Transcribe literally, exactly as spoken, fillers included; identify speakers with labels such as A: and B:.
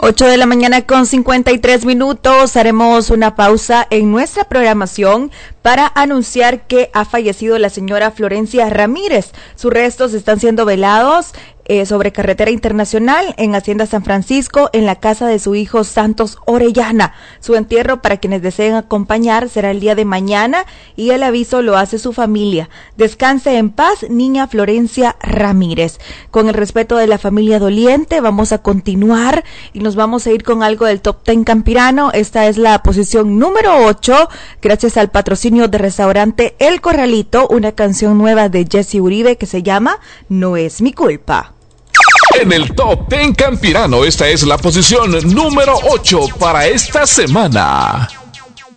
A: ocho de la mañana con cincuenta y tres minutos. Haremos una pausa en nuestra programación para anunciar que ha fallecido la señora Florencia Ramírez. Sus restos están siendo velados eh, sobre carretera internacional en Hacienda San Francisco, en la casa de su hijo Santos Orellana. Su entierro, para quienes deseen acompañar, será el día de mañana y el aviso lo hace su familia. Descanse en paz, niña Florencia Ramírez. Con el respeto de la familia doliente, vamos a continuar y nos vamos a ir con algo del Top Ten Campirano. Esta es la posición número ocho, gracias al patrocinio de restaurante El Corralito, una canción nueva de Jesse Uribe que se llama No es mi culpa.
B: En el Top Ten Campirano, esta es la posición número ocho para esta semana.